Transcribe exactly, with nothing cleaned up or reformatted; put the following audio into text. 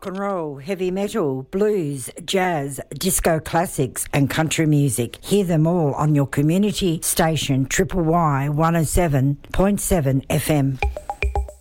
and roll, heavy metal, blues, jazz, disco classics and country music. Hear them all on your community station Triple Y one oh seven point seven F M.